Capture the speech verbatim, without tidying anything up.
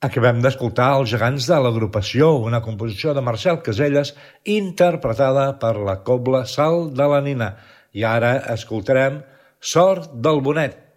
Acabem d'escoltar Els gegants de l'agrupació, una composició de Marcel Caselles interpretada per la Cobla Salt de la Nina. I ara escoltarem Sort del Bonet,